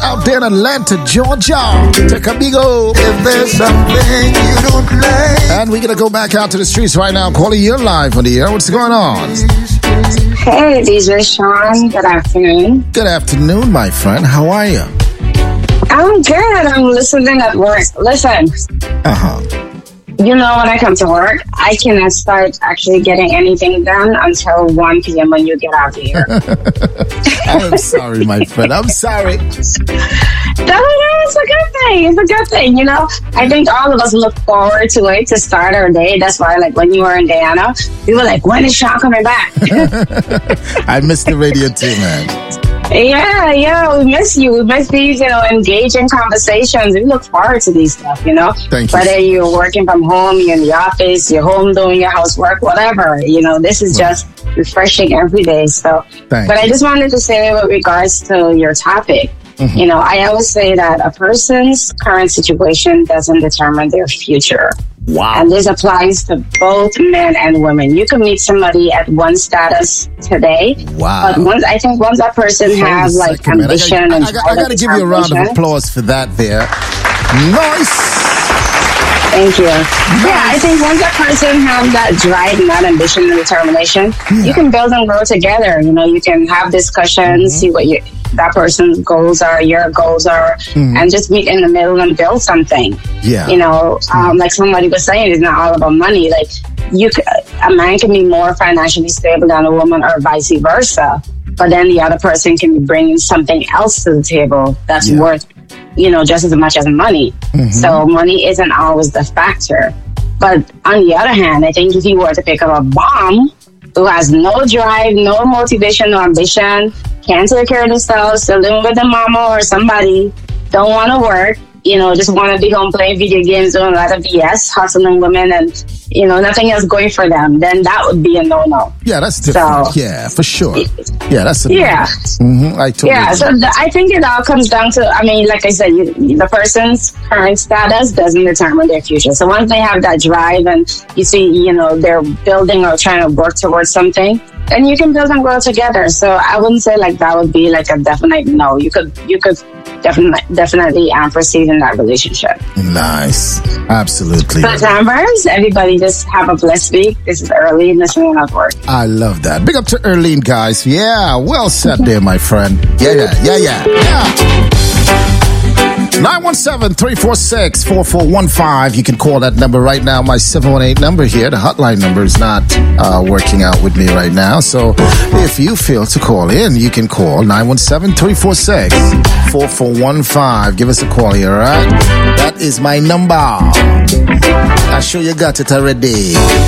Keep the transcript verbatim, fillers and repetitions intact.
out there in Atlanta, Georgia. Take a big O. If there's something you don't like. And we're going to go back out to the streets right now. Calling you live on the air. What's going on? Hey, D J Sean. Good afternoon. Good afternoon, my friend. How are you? I'm good. I'm listening at work. Listen. Uh-huh. You know, when I come to work, I cannot start actually getting anything done until one p.m. when you get out here. I'm sorry, my friend. I'm sorry. No, no, it's a good thing. It's a good thing, you know. I think all of us look forward to it to start our day. That's why, like, when you were in Guyana, we were like, when is Sean coming back? I miss the radio too, man. Yeah, yeah, we miss you. We miss these, you know, engaging conversations. We look forward to these stuff, you know. Thank you. Whether you're working from home, you're in the office, you're home doing your housework, whatever. You know, this is just refreshing every day. So, Thank but you. I just wanted to say with regards to your topic, mm-hmm. you know, I always say that a person's current situation doesn't determine their future. Wow. And this applies to both men and women. You can meet somebody at one status today. Wow. But once I think once that person Hold has a like second, man. ambition I, and I, I, I got to give you a round of applause for that there. Nice. Thank you. Nice. Yeah, I think once that person has that drive and that ambition and determination, yeah. you can build and grow together. You know, you can have discussions, mm-hmm. see what you, that person's goals are, your goals are, mm-hmm. and just meet in the middle and build something. Yeah. You know, um, mm-hmm. like somebody was saying, it's not all about money. Like you, a man can be more financially stable than a woman, or vice versa. But then the other person can be bringing something else to the table that's yeah. worth, you know, just as much as money. Mm-hmm. So money isn't always the factor. But on the other hand, I think if you were to pick up a bomb who has no drive, no motivation, no ambition, can't take care of themselves, still living with a mama or somebody, don't want to work, you know, just want to be home playing video games, doing a lot of B S, hustling women, and, you know, nothing else going for them, then that would be a no-no. Yeah, that's different. So, yeah, for sure. Yeah, that's a yeah. Mm-hmm, I totally yeah, so the, I think it all comes down to, I mean, like I said, you, the person's current status doesn't determine their future. So once they have that drive and you see, you know, they're building or trying to work towards something, then you can build and grow together. So I wouldn't say like that would be like a definite no. You could, you could definitely, definitely um, proceed in that relationship. Nice. Absolutely. But numbers, everybody just have a blessed week. This is Earlene listening at work. I love that. Big up to Earlene, guys. Yeah, well said there, my friend. Yeah, yeah, yeah, yeah, yeah. nine one seven, three four six, four four one five. You can call that number right now. My seven one eight number here. The hotline number is not uh, working out with me right now. So if you feel to call in, you can call nine one seven, three four six, four four one five. Give us a call here, all right? That is my number. I'm sure you got it already.